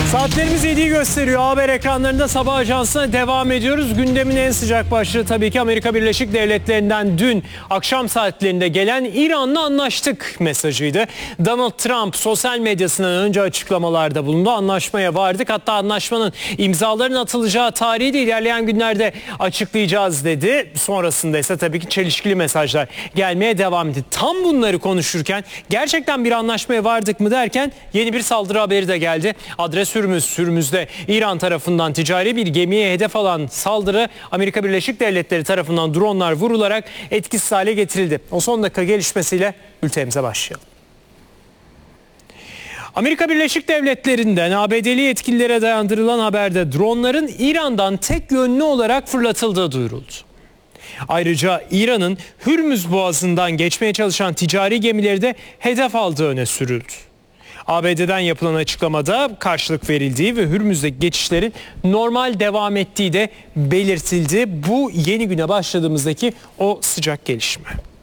Saatlerimiz 7'yi gösteriyor. Haber ekranlarında sabah ajansına devam ediyoruz. Gündemin en sıcak başlığı tabii ki Amerika Birleşik Devletleri'nden dün akşam saatlerinde gelen İran'la anlaştık mesajıydı. Donald Trump sosyal medyasından önce açıklamalarda bulundu. Anlaşmaya vardık. Hatta anlaşmanın imzaların atılacağı tarihi de ilerleyen günlerde açıklayacağız dedi. Sonrasında ise tabii ki çelişkili mesajlar gelmeye devam etti. Tam bunları konuşurken gerçekten bir anlaşmaya vardık mı derken yeni bir saldırı haberi de geldi. Adres Hürmüz'de İran tarafından ticari bir gemiye hedef alan saldırı Amerika Birleşik Devletleri tarafından dronlar vurularak etkisiz hale getirildi. O son dakika gelişmesiyle bültenimize başlayalım. Amerika Birleşik Devletleri'nden ABD'li yetkililere dayandırılan haberde dronların İran'dan tek yönlü olarak fırlatıldığı duyuruldu. Ayrıca İran'ın Hürmüz Boğazı'ndan geçmeye çalışan ticari gemileri de hedef aldığı öne sürüldü. ABD'den yapılan açıklamada karşılık verildiği ve Hürmüz'deki geçişlerin normal devam ettiği de belirtildi. Bu yeni güne başladığımızdaki o sıcak gelişme.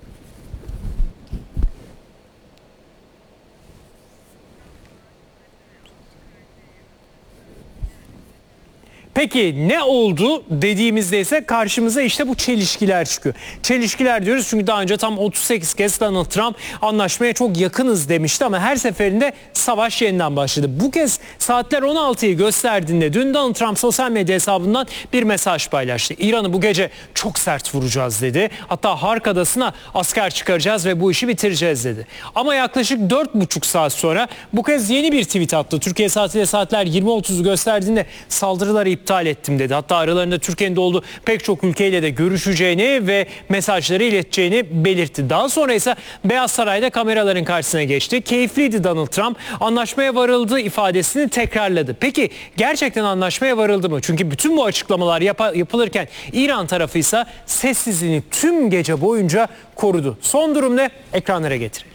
Peki ne oldu dediğimizde ise karşımıza işte bu çelişkiler çıkıyor. Çelişkiler diyoruz çünkü daha önce tam 38 kez Donald Trump anlaşmaya çok yakınız demişti ama her seferinde savaş yeniden başladı. Bu kez saatler 16'yı gösterdiğinde dün Donald Trump sosyal medya hesabından bir mesaj paylaştı. İran'ı bu gece çok sert vuracağız dedi. Hatta Hark Adası'na asker çıkaracağız ve bu işi bitireceğiz dedi. Ama yaklaşık 4,5 saat sonra bu kez yeni bir tweet attı. Türkiye saatiyle saatler 20.30'u gösterdiğinde saldırıları iptal ettim dedi. Hatta aralarında Türkiye'nin de olduğu pek çok ülkeyle de görüşeceğini ve mesajları ileteceğini belirtti. Daha sonra ise Beyaz Saray'da kameraların karşısına geçti. Keyifliydi Donald Trump. Anlaşmaya varıldı ifadesini tekrarladı. Peki gerçekten anlaşmaya varıldı mı? Çünkü bütün bu açıklamalar yapılırken İran tarafı ise sessizliğini tüm gece boyunca korudu. Son durum ne? Ekranlara getirelim.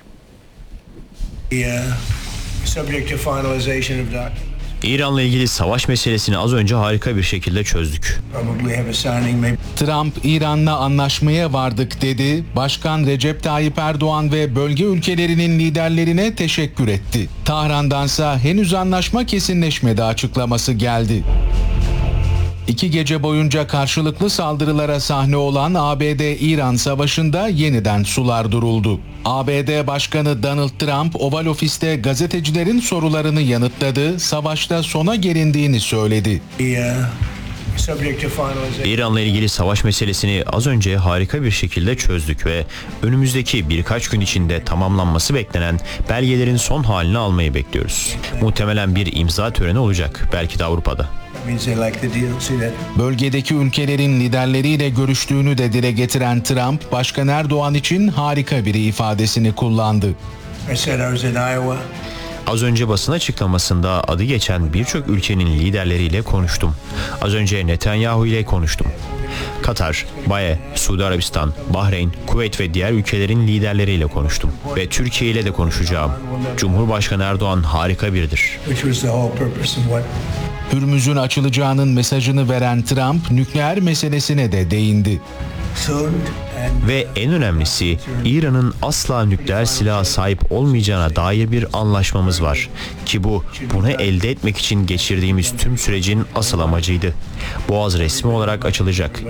İran'la ilgili savaş meselesini az önce harika bir şekilde çözdük. Trump, İran'la anlaşmaya vardık dedi. Başkan Recep Tayyip Erdoğan ve bölge ülkelerinin liderlerine teşekkür etti. Tahran'dansa henüz anlaşma kesinleşmedi açıklaması geldi. 2 gece boyunca karşılıklı saldırılara sahne olan ABD-İran savaşında yeniden sular duruldu. ABD Başkanı Donald Trump Oval Ofis'te gazetecilerin sorularını yanıtladı, savaşta sona gelindiğini söyledi. İran'la ilgili savaş meselesini az önce harika bir şekilde çözdük ve önümüzdeki birkaç gün içinde tamamlanması beklenen belgelerin son halini almayı bekliyoruz. Muhtemelen bir imza töreni olacak, belki de Avrupa'da. Bölgedeki ülkelerin liderleriyle görüştüğünü de dile getiren Trump, Başkan Erdoğan için harika bir ifadesini kullandı. Az önce basın açıklamasında adı geçen birçok ülkenin liderleriyle konuştum. Az önce Netanyahu ile konuştum. Katar, BAE, Suudi Arabistan, Bahreyn, Kuveyt ve diğer ülkelerin liderleriyle konuştum. Ve Türkiye ile de konuşacağım. Cumhurbaşkanı Erdoğan harika biridir. Hürmüz'ün açılacağının mesajını veren Trump, nükleer meselesine de değindi. Ve en önemlisi İran'ın asla nükleer silaha sahip olmayacağına dair bir anlaşmamız var. Ki bunu elde etmek için geçirdiğimiz tüm sürecin asıl amacıydı. Boğaz resmi olarak açılacak.